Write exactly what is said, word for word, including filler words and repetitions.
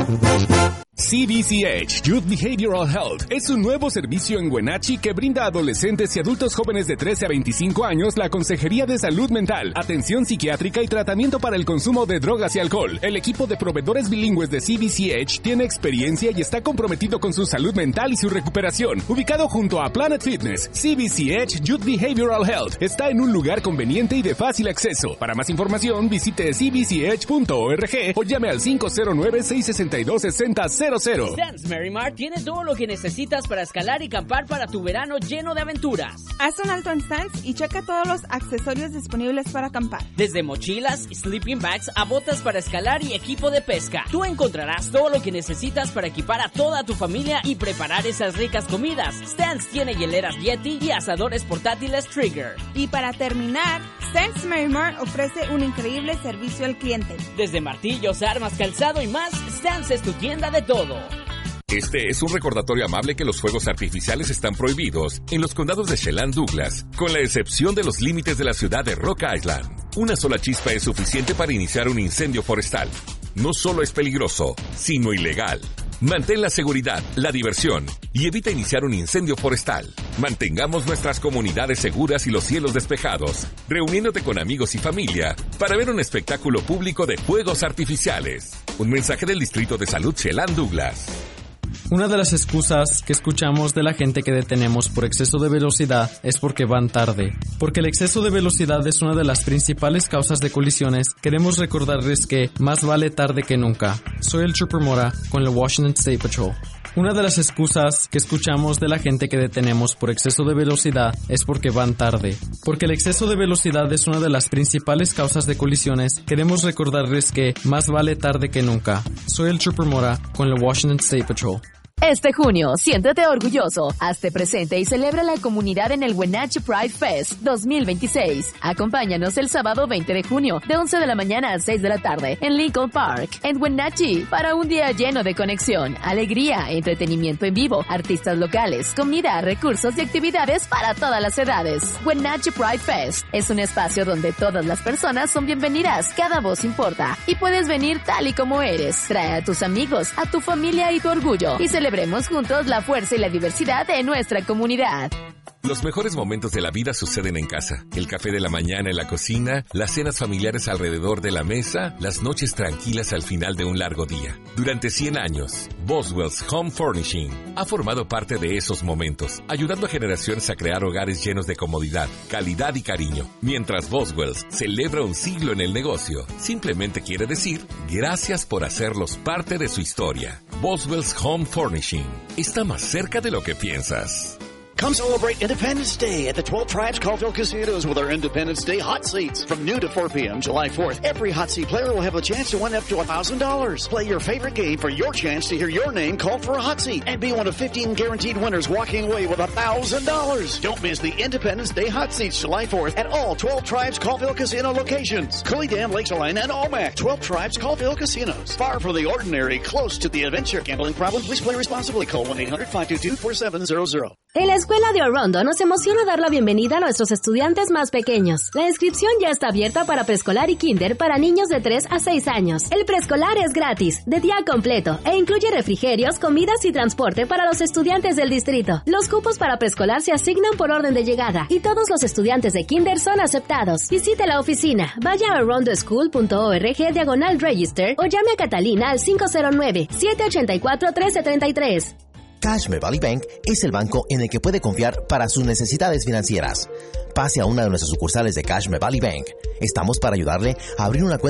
C B C H Youth Behavioral Health es un nuevo servicio en Wenatchee que brinda a adolescentes y adultos jóvenes de trece a veinticinco años la consejería de salud mental, atención psiquiátrica y tratamiento para el consumo de drogas y alcohol. El equipo de proveedores bilingües de C B C H tiene experiencia y está comprometido con su salud mental y su recuperación. Ubicado junto a Planet Fitness, C B C H Youth Behavioral Health está en un lugar conveniente y de fácil acceso. Para más información, visite c b c h punto org o llame al cinco cero nueve, seis seis dos, seis cero cero cero. Stans Merrimar tiene todo lo que necesitas para escalar y campar para tu verano lleno de aventuras. Haz un alto en Stans y checa todos los accesorios disponibles para acampar. Desde mochilas, sleeping bags a botas para escalar y equipo de pesca. Tú encontrarás todo lo que necesitas para equipar a toda tu familia y preparar esas ricas comidas. Stans tiene hieleras Yeti y asadores portátiles Trigger. Y para terminar, Stans Merrimar ofrece un increíble servicio al cliente. Desde martillos, armas, calzado y más, Stans es tu tienda de todo. Este es un recordatorio amable que los fuegos artificiales están prohibidos en los condados de Chelan Douglas, con la excepción de los límites de la ciudad de Rock Island. Una sola chispa es suficiente para iniciar un incendio forestal. No solo es peligroso, sino ilegal. Mantén la seguridad, la diversión y evita iniciar un incendio forestal. Mantengamos nuestras comunidades seguras y los cielos despejados, reuniéndote con amigos y familia para ver un espectáculo público de fuegos artificiales. Un mensaje del Distrito de Salud Chelan Douglas. Una de las excusas que escuchamos de la gente que detenemos por exceso de velocidad es porque van tarde. Porque el exceso de velocidad es una de las principales causas de colisiones, queremos recordarles que más vale tarde que nunca. Soy el Trooper Mora con el Washington State Patrol. Una de las excusas que escuchamos de la gente que detenemos por exceso de velocidad es porque van tarde. Porque el exceso de velocidad es una de las principales causas de colisiones, queremos recordarles que más vale tarde que nunca. Soy el Trooper Mora con el Washington State Patrol. Este junio, siéntete orgulloso, hazte presente y celebra la comunidad en el Wenatchee Pride Fest dos mil veintiséis. Acompáñanos el sábado veinte de junio, de once de la mañana a seis de la tarde, en Lincoln Park, en Wenatchee, para un día lleno de conexión, alegría, entretenimiento en vivo, artistas locales, comida, recursos y actividades para todas las edades. Wenatchee Pride Fest es un espacio donde todas las personas son bienvenidas, cada voz importa, y puedes venir tal y como eres. Trae a tus amigos, a tu familia y tu orgullo, y celebra Celebremos juntos la fuerza y la diversidad de nuestra comunidad. Los mejores momentos de la vida suceden en casa. El café de la mañana en la cocina, las cenas familiares alrededor de la mesa, las noches tranquilas al final de un largo día. Durante cien años, Boswell's Home Furnishing ha formado parte de esos momentos, ayudando a generaciones a crear hogares llenos de comodidad, calidad y cariño. Mientras Boswell's celebra un siglo en el negocio, simplemente quiere decir gracias por hacerlos parte de su historia. Boswell's Home Furnishing está más cerca de lo que piensas. Come celebrate Independence Day at the twelve Tribes Caulfield Casinos with our Independence Day hot seats. From noon to four p.m. July fourth, every hot seat player will have a chance to win up to one thousand dollars. Play your favorite game for your chance to hear your name called for a hot seat and be one of fifteen guaranteed winners walking away with one thousand dollars. Don't miss the Independence Day hot seats July fourth at all twelve Tribes Caulfield Casino locations. Cooley Dam, Lake Saline, and Omak. twelve Tribes Caulfield Casinos. Far from the ordinary, close to the adventure. Gambling problem? Please play responsibly. Call one eight hundred, five two two, four seven zero zero. En la Escuela de Orondo nos emociona dar la bienvenida a nuestros estudiantes más pequeños. La inscripción ya está abierta para preescolar y kinder para niños de tres a seis años. El preescolar es gratis, de día completo, e incluye refrigerios, comidas y transporte para los estudiantes del distrito. Los cupos para preescolar se asignan por orden de llegada y todos los estudiantes de kinder son aceptados. Visite la oficina, vaya a orondoschool punto org diagonal register o llame a Catalina al cinco cero nueve, siete ocho cuatro, uno tres tres tres. Kashmir Valley Bank es el banco en el que puede confiar para sus necesidades financieras. Pase a una de nuestras sucursales de Kashmir Valley Bank. Estamos para ayudarle a abrir una cuenta